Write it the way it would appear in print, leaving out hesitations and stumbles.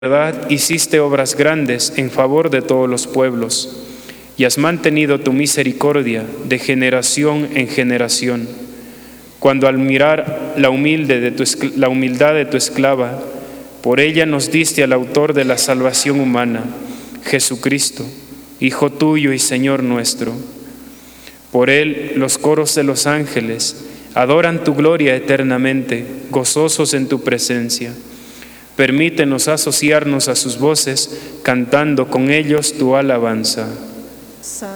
verdad hiciste obras grandes en favor de todos los pueblos, y has mantenido tu misericordia de generación en generación. Cuando al mirar la humildad de tu esclava, por ella nos diste al autor de la salvación humana, Jesucristo, Hijo tuyo y Señor nuestro. Por él los coros de los ángeles adoran tu gloria eternamente, gozosos en tu presencia. Permítenos asociarnos a sus voces, cantando con ellos tu alabanza.